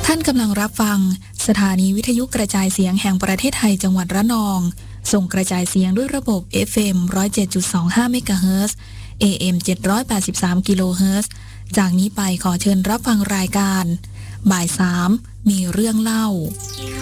ท่านกำลังรับฟังสถานีวิทยุกระจายเสียงแห่งประเทศไทยจังหวัดระนองส่งกระจายเสียงด้วยระบบ FM 107.25 เมกะเฮิรตซ์ AM 783 กิโลเฮิรตซ์จากนี้ไปขอเชิญรับฟังรายการบ่าย 3มีเรื่องเล่า